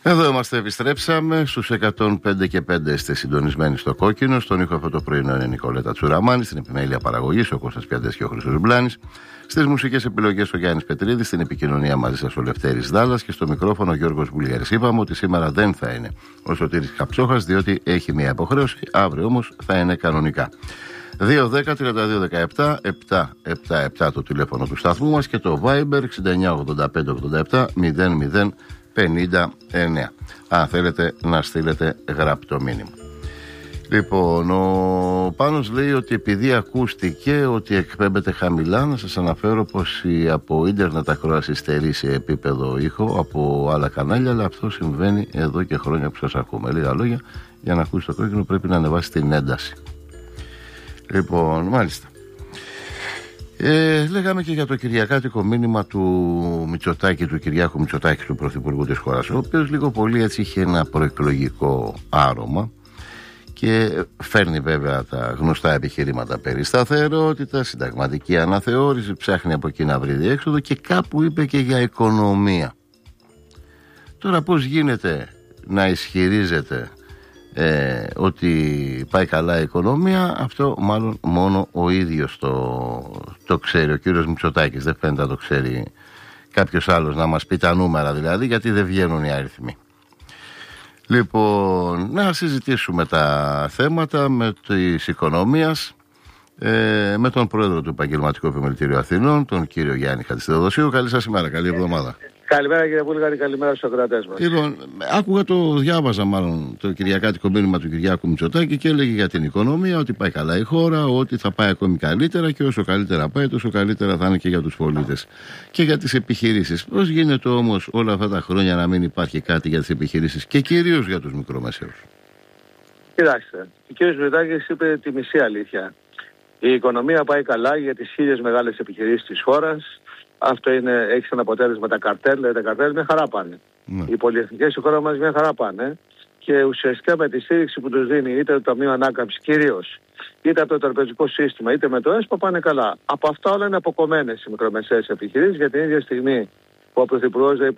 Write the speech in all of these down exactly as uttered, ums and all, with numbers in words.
Εδώ είμαστε, επιστρέψαμε στους εκατόν πέντε και πέντε. Είστε συντονισμένοι στο Κόκκινο. Στον ήχο αυτό το πρωινό είναι η Νικολέτα Τσουραμάνη. Στην επιμέλεια παραγωγής ο Κώστας Πιαντές και ο Χρήστος Μπλάνης. Στις μουσικές επιλογές ο Γιάννης Πετρίδης. Στην επικοινωνία μαζί σας ο Λευτέρης Δάλλας. Και στο μικρόφωνο ο Γιώργος Βουλιέρης. Είπαμε ότι σήμερα δεν θα είναι ο Σωτήρης Καψόχας, διότι έχει μια υποχρέωση. Αύριο όμως θα είναι κανονικά. δύο δέκα τριάντα δύο δεκαεπτά επτακόσια εβδομήντα επτά το τηλέφωνο του σταθμού μας και το Viber εξήντα εννιά ογδόντα πέντε ογδόντα επτά μηδέν μηδέν πενήντα εννέα. Αν θέλετε να στείλετε γραπτό μήνυμα. Λοιπόν, ο Πάνος λέει ότι επειδή ακούστηκε ότι εκπέμπεται χαμηλά, να σας αναφέρω πως η από ίντερνετ ακρόαση στερεί σε επίπεδο ήχο από άλλα κανάλια, αλλά αυτό συμβαίνει εδώ και χρόνια που σας ακούμε. Λίγα λόγια, για να ακούσει το Κόκκινο πρέπει να ανεβάσει την ένταση. Λοιπόν, μάλιστα. Ε, λέγαμε και για το κυριακάτικο μήνυμα του Μητσοτάκη, του Κυριάκου Μητσοτάκη, του Πρωθυπουργού της χώρας, ο οποίος λίγο πολύ έτσι είχε ένα προεκλογικό άρωμα και φέρνει βέβαια τα γνωστά επιχειρήματα περί σταθερότητα, συνταγματική αναθεώρηση, ψάχνει από εκεί να βρει διέξοδο και κάπου είπε και για οικονομία. Τώρα πώς γίνεται να ισχυρίζεται Ε, ότι πάει καλά η οικονομία, αυτό μάλλον μόνο ο ίδιος το, το ξέρει, ο κύριος Μητσοτάκης. Δεν φαίνεται να το ξέρει κάποιος άλλος, να μας πει τα νούμερα δηλαδή, γιατί δεν βγαίνουν οι αριθμοί. Λοιπόν, να συζητήσουμε τα θέματα με της οικονομίας ε, με τον πρόεδρο του Επαγγελματικού Επιμελητηρίου Αθηνών, τον κύριο Γιάννη Χατζηθεοδοσίου. Καλή σας ημέρα, καλή εβδομάδα. Καλημέρα κύριε Βούλγαρη, καλημέρα στους ακροατές μας. Λοιπόν, άκουγα το, διάβαζα μάλλον το κυριακάτικο μήνυμα του Κυριάκου Μητσοτάκη και έλεγε για την οικονομία ότι πάει καλά η χώρα, ότι θα πάει ακόμη καλύτερα και όσο καλύτερα πάει τόσο καλύτερα θα είναι και για τους πολίτες και για τις επιχειρήσεις. Πώς γίνεται όμως όλα αυτά τα χρόνια να μην υπάρχει κάτι για τις επιχειρήσεις και κυρίως για τους μικρομεσαίους? Κοιτάξτε, ο κ. Μητσοτάκης είπε τη μισή αλήθεια. Η οικονομία πάει καλά για τις χίλιες μεγάλες επιχειρήσεις της χώρας. Αυτό είναι, έχει σαν αποτέλεσμα τα καρτέλ. Τα καρτέλ μια χαρά πάνε. Ναι. Οι πολυεθνικές στη χώρα μας μια χαρά πάνε. Και ουσιαστικά με τη στήριξη που τους δίνει είτε το Ταμείο Ανάκαμψης κυρίως, είτε από το τραπεζικό σύστημα, είτε με το ΕΣΠΑ πάνε καλά. Από αυτά όλα είναι αποκομμένες οι μικρομεσαίες επιχειρήσεις, για την ίδια στιγμή που ο Πρωθυπουργός λέει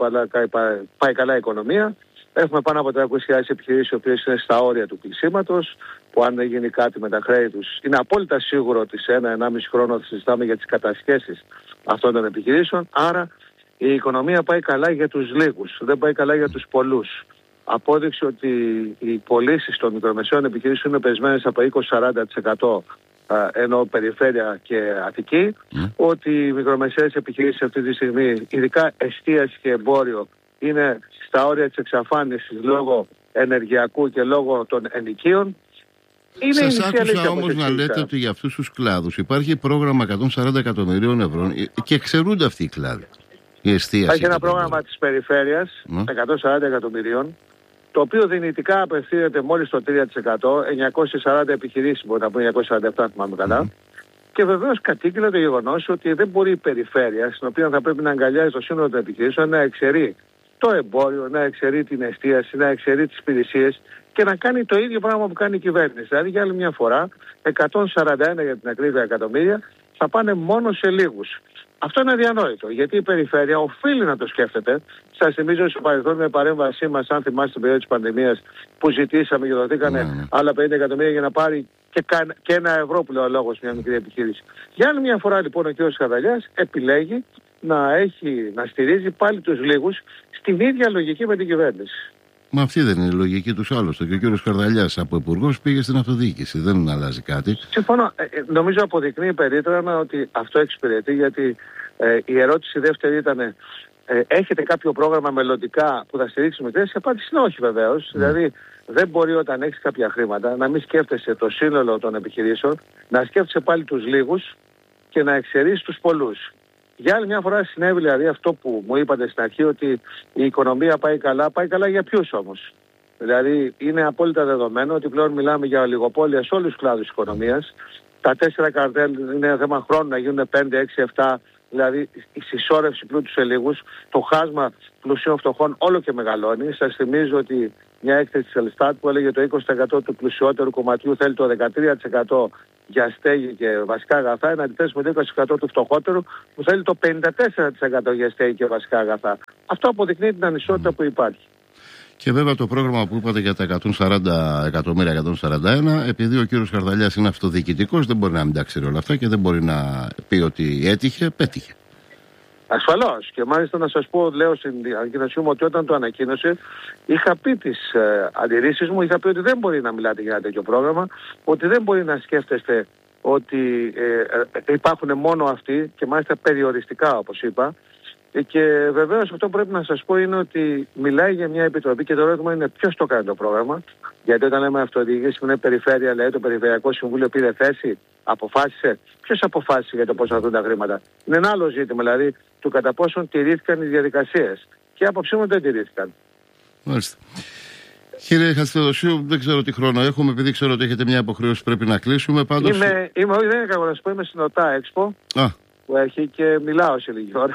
πάει καλά η οικονομία. Έχουμε πάνω από τριακόσιες χιλιάδες επιχειρήσεις οι οποίες είναι στα όρια του κλεισίματος, που αν δεν γίνει κάτι με τα χρέη τους, είναι απόλυτα σίγουρο ότι σε ένα ενάμιση χρόνο θα συζητάμε για τις κατασχέσεις αυτών των επιχειρήσεων. Άρα η οικονομία πάει καλά για τους λίγους, δεν πάει καλά για τους πολλούς. Απόδειξη ότι οι πωλήσεις των μικρομεσαίων επιχειρήσεων είναι πεσμένες από είκοσι με σαράντα τοις εκατό ενώ περιφέρεια και Αττική, mm. ότι οι μικρομεσαίες επιχειρήσεις αυτή τη στιγμή, ειδικά εστίαση και εμπόριο, είναι στα όρια της εξαφάνισης λόγω ενεργειακού και λόγω των ενοικίων. Είναι Σας άκουσα όμως να λέτε ότι για αυτούς τους κλάδους υπάρχει πρόγραμμα εκατόν σαράντα εκατομμυρίων ευρώ και εξαιρούνται αυτοί οι κλάδοι. Η εστίαση. Υπάρχει ένα πρόγραμμα της περιφέρειας mm. εκατόν σαράντα εκατομμυρίων, το οποίο δυνητικά απευθύνεται μόλις στο τρία τοις εκατό, εννιακόσιες σαράντα επιχειρήσεις, μπορεί να πούμε εννιακόσιες σαράντα επτά, θυμάμαι καλά. Mm. Και βεβαίως κατήγγειλε το γεγονός ότι δεν μπορεί η περιφέρεια, στην οποία θα πρέπει να αγκαλιάζει το σύνολο των επιχειρήσεων, να εξαιρεί το εμπόριο, να εξαιρεί την εστίαση, να εξαιρεί τις υπηρεσίες και να κάνει το ίδιο πράγμα που κάνει η κυβέρνηση. Δηλαδή για άλλη μια φορά, εκατόν σαράντα ένα για την ακρίβεια εκατομμύρια θα πάνε μόνο σε λίγους. Αυτό είναι αδιανόητο, γιατί η περιφέρεια οφείλει να το σκέφτεται. Σας θυμίζω στο παρελθόν με παρέμβασή μας, αν θυμάστε την περίοδο της πανδημίας, που ζητήσαμε και δοθήκανε mm. άλλα πενήντα εκατομμύρια για να πάρει και, κα... και ένα ευρώ που λέει ο λόγος μια μικρή επιχείρηση. Για άλλη μια φορά λοιπόν ο κ. Καρδαλιάς επιλέγει να, έχει, να στηρίζει πάλι τους λίγους στην ίδια λογική με την κυβέρνηση. Μα αυτή δεν είναι η λογική τους άλλωστε. Και ο κύριος Καρδαλιάς από υπουργός πήγε στην αυτοδιοίκηση. Δεν αλλάζει κάτι. Συμφωνώ. Ε, νομίζω αποδεικνύει περίτρανα ότι αυτό εξυπηρετεί, γιατί ε, η ερώτηση δεύτερη ήταν ε, έχετε κάποιο πρόγραμμα μελλοντικά που θα στηρίξει με θέση? Η απάντηση είναι όχι βεβαίως. Mm. Δηλαδή δεν μπορεί όταν έχεις κάποια χρήματα να μην σκέφτεσαι το σύνολο των επιχειρήσεων, να σκέφτεσαι πάλι τους λίγους και να εξαιρείς τους πολλούς. Για άλλη μια φορά συνέβη δηλαδή αυτό που μου είπατε στην αρχή, ότι η οικονομία πάει καλά. Πάει καλά για ποιους όμως? Δηλαδή είναι απόλυτα δεδομένο ότι πλέον μιλάμε για ολιγοπόλια σε όλους τους κλάδους της οικονομίας. Τα τέσσερα καρτέλ είναι θέμα χρόνου να γίνουν πέντε, έξι, επτά. Δηλαδή η συσσόρευση πλούτου σε λίγους, το χάσμα πλουσίων φτωχών όλο και μεγαλώνει. Σας θυμίζω ότι μια έκθεση της Ελστάτ που έλεγε το είκοσι τοις εκατό του πλουσιότερου κομματιού θέλει το δεκατρία τοις εκατό για στέγη και βασικά αγαθά, να αντιθέσουμε το είκοσι τοις εκατό του φτωχότερου που θέλει το πενήντα τέσσερα τοις εκατό για στέγη και βασικά αγαθά. Αυτό αποδεικνύει την ανισότητα που υπάρχει. Και βέβαια το πρόγραμμα που είπατε για τα εκατόν σαράντα εκατομμύρια, εκατόν σαράντα ένα, επειδή ο κύριος Χαρδαλιάς είναι αυτοδιοικητικός, δεν μπορεί να μην τα ξέρει όλα αυτά και δεν μπορεί να πει ότι έτυχε, πέτυχε. Ασφαλώς. Και μάλιστα να σας πω, λέω στην ανακοίνωσή μου, ότι όταν το ανακοίνωσε, είχα πει τις ε, αντιρρήσεις μου, είχα πει ότι δεν μπορεί να μιλάτε για ένα τέτοιο πρόγραμμα, ότι δεν μπορεί να σκέφτεστε ότι ε, ε, υπάρχουν μόνο αυτοί και μάλιστα περιοριστικά, όπως είπα. Και βεβαίως αυτό που πρέπει να σας πω είναι ότι μιλάει για μια επιτροπή και το ερώτημα είναι ποιος το κάνει το πρόγραμμα. Γιατί όταν λέμε αυτοδιοίκηση που είναι περιφέρεια, λέει το Περιφερειακό Συμβούλιο πήρε θέση, αποφάσισε. Ποιος αποφάσισε για το πώς θα δουν τα χρήματα. Είναι ένα άλλο ζήτημα, δηλαδή του κατά πόσον τηρήθηκαν οι διαδικασίες. Και άποψή μου δεν τηρήθηκαν. Μάλιστα. Κύριε Χατζηθεοδοσίου, δεν ξέρω τι χρόνο έχουμε, επειδή ξέρω ότι έχετε μια υποχρέωση πρέπει να κλείσουμε. Πάντως... Είμαι, είμαι, όχι, δεν είναι κακό να σας πω, είμαι στην ΟΤΑ Expo. Α. Που έχει και μιλάω σε λίγη ώρα.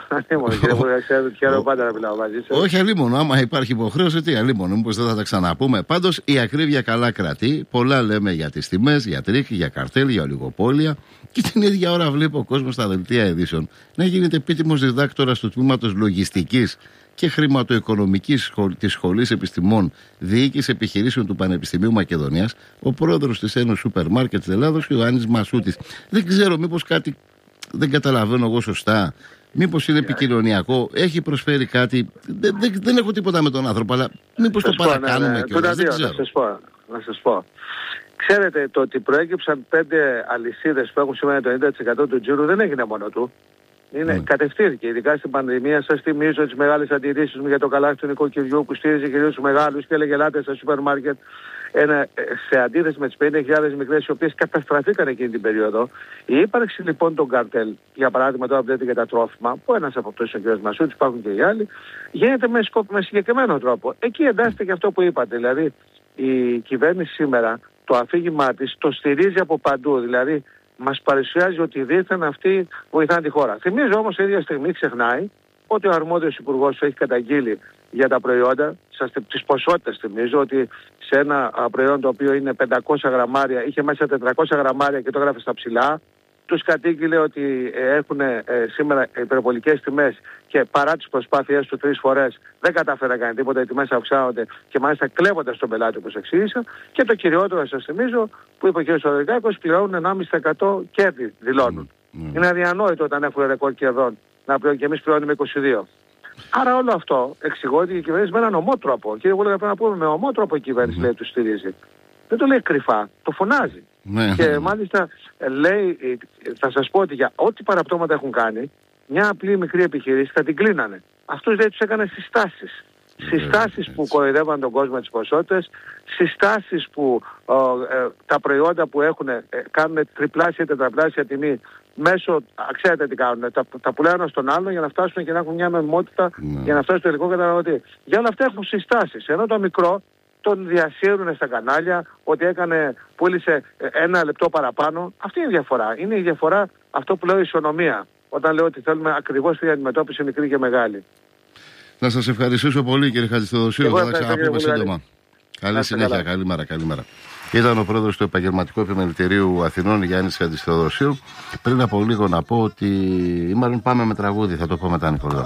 Χαίρομαι πάντα να μιλάω μαζί σας. Όχι αλίμονο, άμα υπάρχει υποχρέωση, τι αλίμονο, μήπως δεν θα τα ξαναπούμε. Πάντως η ακρίβεια καλά κρατεί. Πολλά λέμε για τις τιμές, για τρίκ, για καρτέλ, για ολιγοπόλια. Και την ίδια ώρα βλέπω ο κόσμος στα δελτία ειδήσεων να γίνεται επίτιμος διδάκτορας του τμήματος λογιστικής και χρηματοοικονομικής της Σχολής Επιστημών Διοίκησης Επιχειρήσεων του Πανεπιστημίου Μακεδονίας, ο πρόεδρος της Ένωσης Σούπερ Μάρκετ της Ελλάδος, Ιωάννης Μασούτης. Δεν ξέρω, μήπως κάτι δεν καταλαβαίνω εγώ σωστά. Μήπως είναι επικοινωνιακό, έχει προσφέρει κάτι. Δεν, δεν, δεν έχω τίποτα με τον άνθρωπο, αλλά μήπως το παρακάνουμε ναι, ναι. κιόλας. Δεν ξέρω. Να σας πω, να σας πω. Ξέρετε, το ότι προέκυψαν πέντε αλυσίδες που έχουν σήμερα το ενενήντα τοις εκατό του τζίρου δεν έγινε μόνο του. Είναι, mm. Κατευθύνθηκε, ειδικά στην πανδημία. Σας θυμίζω τις μεγάλες αντιρρήσεις μου για το καλάθι του νοικοκυριού που στήριζε κυρίως τους μεγάλους και έλεγε ελάτε στα σούπερ μάρκετ. Ένα, σε αντίθεση με τις πενήντα χιλιάδες μικρές οι οποίες καταστραφήκαν εκείνη την περίοδο. Η ύπαρξη λοιπόν των καρτέλ, για παράδειγμα τώρα που λέτε για τα τρόφιμα, που ένας από αυτούς είναι ο κ. Μασούτης, υπάρχουν και οι άλλοι, γίνεται με, σκοπ, με συγκεκριμένο τρόπο. Εκεί εντάσσεται και αυτό που είπατε. Δηλαδή η κυβέρνηση σήμερα το αφήγημά της το στηρίζει από παντού. Δηλαδή μας παρουσιάζει ότι δίθεν αυτοί βοηθάνε τη χώρα. Θυμίζω όμως η ίδια στιγμή ξεχνάει ότι ο αρμόδιος υπουργός έχει καταγγείλει για τα προϊόντα, σας, τις ποσότητες θυμίζω, ότι σε ένα προϊόν το οποίο είναι πεντακόσια γραμμάρια, είχε μέσα τετρακόσια γραμμάρια και το έγραφε στα ψηλά. Τους κατήγγειλε ότι έχουν ε, σήμερα υπερβολικές τιμές και παρά τις προσπάθειές του τρεις φορές δεν κατάφερε να κάνει τίποτα, οι τιμές αυξάνονται και μάλιστα κλέβοντας τον πελάτη όπως εξήγησα. Και το κυριότερο σας θυμίζω που είπε ο κ. Σοδωρικάκος, πληρώνουν ενάμιση τοις εκατό κέρδη, δηλώνουν. Mm. Είναι αδιανόητο όταν έχουν ρεκόρ κερδών να πληρώνουν και εμείς πληρώνουμε είκοσι δύο. Άρα όλο αυτό εξηγώ ότι η κυβέρνηση με έναν ομότροπο, κύριε Βούλγα, πρέπει να πούμε με ομότροπο η κυβέρνηση mm. λέει του στηρίζει. Δεν το λέει κρυφά, το φωνάζει. Mm. Και μάλιστα λέει, θα σας πω ότι για ό,τι παραπτώματα έχουν κάνει, μια απλή μικρή επιχειρήση θα την κλείνανε. Αυτούς δεν τους έκανε συστάσεις. Συστάσεις που κοροϊδεύαν τον κόσμο τις ποσότητες, συστάσεις που ε, ε, τα προϊόντα που έχουν ε, κάνουν τριπλάσια, τετραπλάσια τιμή μέσω, ξέρετε τι κάνουν, τα, τα πουλάνε στον άλλον για να φτάσουν και να έχουν μια νομιμότητα ναι. για να φτάσουν στο τελικό καταναλωτή. Για όλα αυτά έχουν συστάσεις, ενώ το μικρό τον διασύρουν στα κανάλια ότι έκανε, πούλησε ένα λεπτό παραπάνω. Αυτή είναι η διαφορά. Είναι η διαφορά αυτό που λέω ισονομία, όταν λέω ότι θέλουμε ακριβώς την αντιμετώπιση μικρή και μεγάλη. Να σας ευχαριστήσω πολύ κύριε Χατζηθεοδοσίου. Θα τα ξαναπούμε σύντομα. Καλή συνέχεια, καλημέρα, καλημέρα. Ήταν ο πρόεδρος του Επαγγελματικού Επιμελητηρίου Αθηνών, Γιάννης Χατζηθεοδοσίου. Πριν από λίγο να πω ότι, ή μάλλον πάμε με τραγούδι, θα το πω μετά Νικόλα.